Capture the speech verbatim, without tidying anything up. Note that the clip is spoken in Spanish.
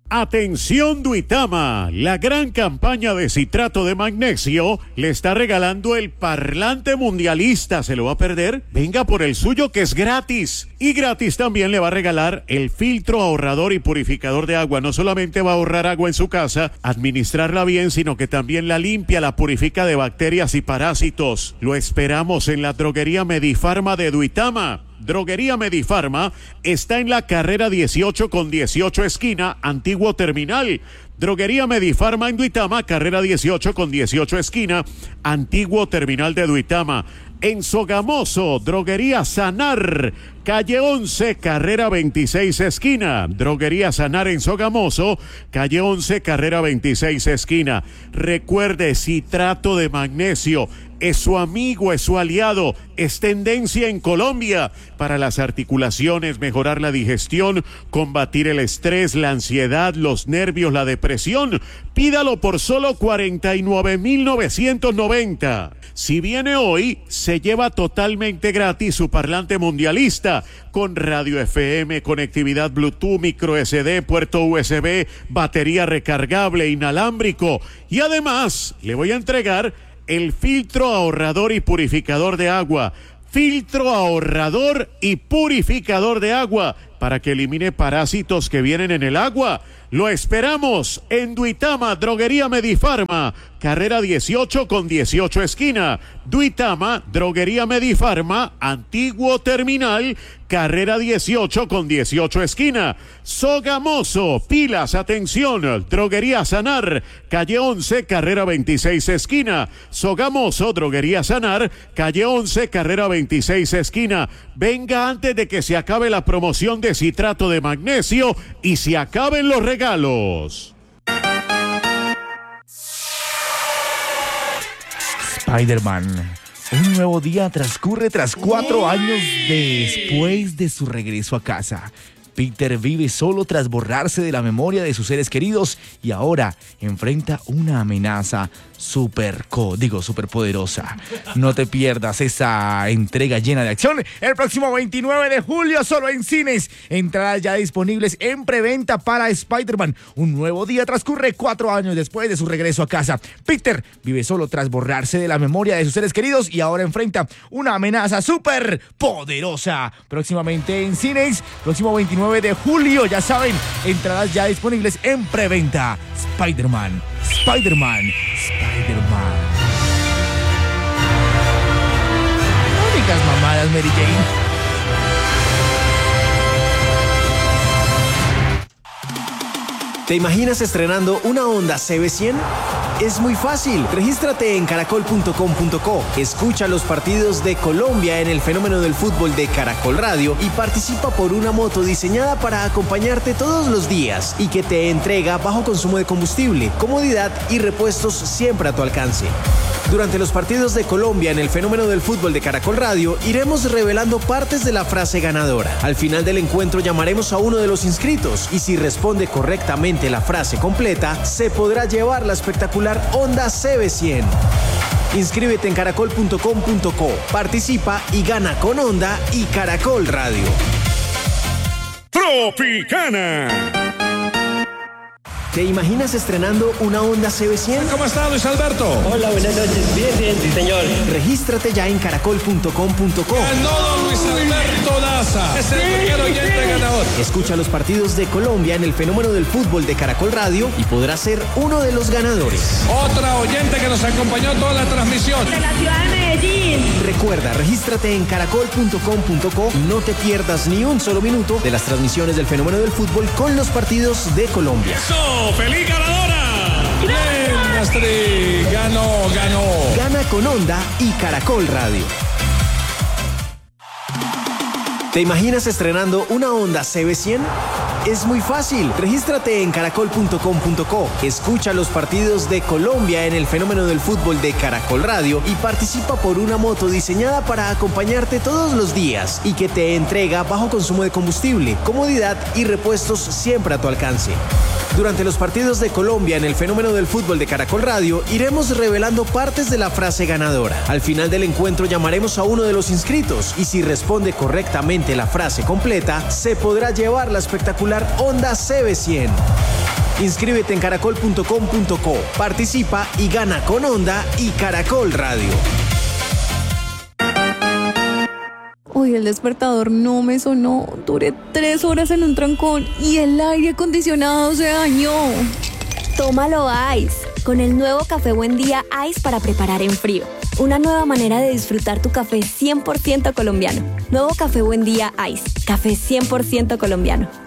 Atención Duitama, la gran campaña de citrato de magnesio le está regalando el parlante mundialista. ¿Se lo va a perder? Venga por el suyo, que es gratis. Y gratis también le va a regalar el filtro ahorrador y purificador de agua. No solamente va a ahorrar agua en su casa, administrarla bien, sino que también la limpia, la purifica de bacterias y parásitos. Lo esperamos en la droguería Medifarma de Duitama. Droguería Medifarma está en la carrera dieciocho con dieciocho esquina, antiguo terminal. Droguería Medifarma en Duitama, carrera dieciocho con dieciocho esquina, antiguo terminal de Duitama. En Sogamoso, Droguería Sanar, calle once, carrera veintiséis esquina. Droguería Sanar en Sogamoso, calle once, carrera veintiséis esquina. Recuerde, citrato de magnesio es su amigo, es su aliado, es tendencia en Colombia para las articulaciones, mejorar la digestión, combatir el estrés, la ansiedad, los nervios, la depresión. Pídalo por solo cuarenta y nueve mil novecientos noventa. Si viene hoy, se lleva totalmente gratis su parlante mundialista con radio F M, conectividad Bluetooth, micro S D, puerto U S B, batería recargable, inalámbrico. Y además, le voy a entregar el filtro ahorrador y purificador de agua. Filtro ahorrador y purificador de agua para que elimine parásitos que vienen en el agua. Lo esperamos en Duitama, Droguería Medifarma, carrera dieciocho con dieciocho esquina. Duitama, Droguería Medifarma, antiguo terminal, carrera dieciocho con dieciocho esquina. Sogamoso, pilas, atención, Droguería Sanar, calle once, carrera veintiséis esquina. Sogamoso, Droguería Sanar, calle once, carrera veintiséis esquina. Venga antes de que se acabe la promoción de citrato de magnesio y se acaben los regalos. Spider-Man. Un nuevo día transcurre tras cuatro años después de su regreso a casa. Peter vive solo tras borrarse de la memoria de sus seres queridos y ahora enfrenta una amenaza super, digo, super poderosa. No te pierdas esa entrega llena de acción el próximo veintinueve de julio, solo en cines. Entradas ya disponibles en preventa para Spider-Man. Un nuevo día transcurre cuatro años después de su regreso a casa. Peter vive solo tras borrarse de la memoria de sus seres queridos y ahora enfrenta una amenaza súper poderosa. Próximamente en cines, próximo veintinueve de julio, ya saben, entradas ya disponibles en preventa. Spider-Man, Spider-Man, Spider-Man. No digas mamadas, Mary Jane. ¿Te imaginas estrenando una Honda C B cien? Es muy fácil. Regístrate en caracol punto com punto co. Escucha los partidos de Colombia en el fenómeno del fútbol de Caracol Radio y participa por una moto diseñada para acompañarte todos los días y que te entrega bajo consumo de combustible, comodidad y repuestos siempre a tu alcance. Durante los partidos de Colombia en el fenómeno del fútbol de Caracol Radio, iremos revelando partes de la frase ganadora. Al final del encuentro llamaremos a uno de los inscritos y si responde correctamente la frase completa, se podrá llevar la espectacular Honda C B cien. Inscríbete en caracol punto com punto co, participa y gana con Honda y Caracol Radio. Tropicana. ¿Te imaginas estrenando una Honda C B cien? ¿Cómo está, Luis Alberto? Hola, buenas noches. Bien, bien, sí, señor. Regístrate ya en caracol punto com punto co. Ganó don Luis Alberto Daza. Es el primer oyente ganador. Escucha los partidos de Colombia en el fenómeno del fútbol de Caracol Radio y podrás ser uno de los ganadores. Otra oyente que nos acompañó toda la transmisión. De la ciudad de Medellín. Recuerda, regístrate en caracol punto com punto co y no te pierdas ni un solo minuto de las transmisiones del fenómeno del fútbol con los partidos de Colombia. ¡Eso! ¡Feliz ganadora! ¡Bien, Astrid! ¡Ganó, ganó! Gana con Honda y Caracol Radio. ¿Te imaginas estrenando una Honda C B cien? Es muy fácil. Regístrate en caracol punto com punto co. Escucha los partidos de Colombia en el fenómeno del fútbol de Caracol Radio y participa por una moto diseñada para acompañarte todos los días y que te entrega bajo consumo de combustible, comodidad y repuestos siempre a tu alcance. Durante los partidos de Colombia en el fenómeno del fútbol de Caracol Radio, iremos revelando partes de la frase ganadora. Al final del encuentro llamaremos a uno de los inscritos y si responde correctamente la frase completa, se podrá llevar la espectacular Honda C B cien. Inscríbete en caracol punto com punto co, participa y gana con Honda y Caracol Radio. Hoy el despertador no me sonó. Duré tres horas en un trancón y el aire acondicionado se dañó. Tómalo Ice, con el nuevo Café Buen Día Ice para preparar en frío. Una nueva manera de disfrutar tu café cien por ciento colombiano. Nuevo Café Buen Día Ice, café cien por ciento colombiano.